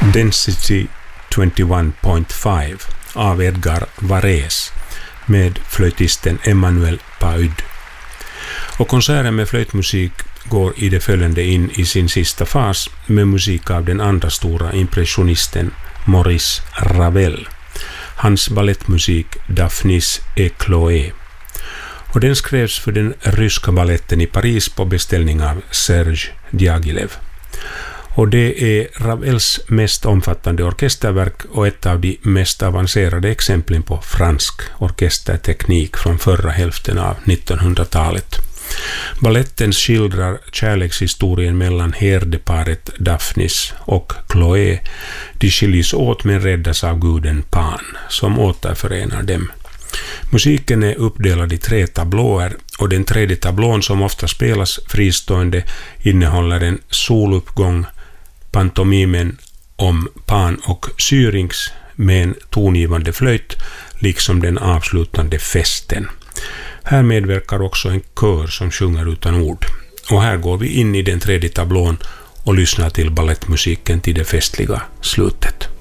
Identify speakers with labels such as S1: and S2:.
S1: Density 21.5 av Edgar Varese med flöjtisten Emmanuel Paud. Och konserten med flöjtmusik går i det följande in i sin sista fas med musik av den andra stora impressionisten Maurice Ravel. Hans ballettmusik Daphnis et Chloé. Och den skrevs för den ryska balletten i Paris på beställning av Serge Diaghilev. Och det är Ravels mest omfattande orkesterverk och ett av de mest avancerade exemplen på fransk orkesterteknik från förra hälften av 1900-talet. Balletten skildrar kärlekshistorien mellan herdeparet Daphnis och Chloé. De skiljs åt men räddas av guden Pan som återförenar dem. Musiken är uppdelad i 3 tablåer och den tredje tablån som ofta spelas fristående innehåller en soluppgång, pantomimen om Pan och Syrinx med en tongivande flöjt liksom den avslutande festen. Här medverkar också en kör som sjunger utan ord. Och här går vi in i den tredje tablån och lyssnar till ballettmusiken till det festliga slutet.